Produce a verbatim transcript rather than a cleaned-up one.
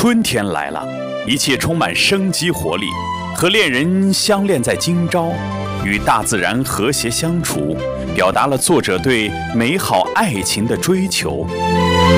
春天来了，一切充满生机活力，和恋人相恋在今朝，与大自然和谐相处，表达了作者对美好爱情的追求。